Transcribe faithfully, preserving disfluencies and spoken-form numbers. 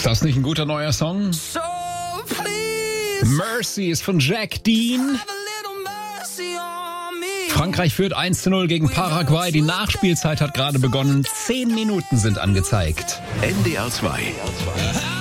Ist das nicht ein guter neuer Song? Mercy ist von Jack Dean. Frankreich führt eins zu null gegen Paraguay. Die Nachspielzeit hat gerade begonnen. Zehn Minuten sind angezeigt. N D R zwei.